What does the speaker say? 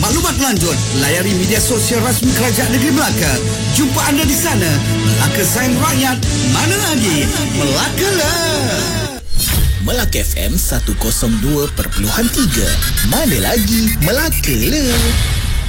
maklumat lanjut, layari media sosial rasmi Kerajaan Negeri Melaka. Jumpa anda di sana. Melaka sayang rakyat, mana lagi? Melaka lah. Melaka FM 102.3. Mana lagi? Melaka lah.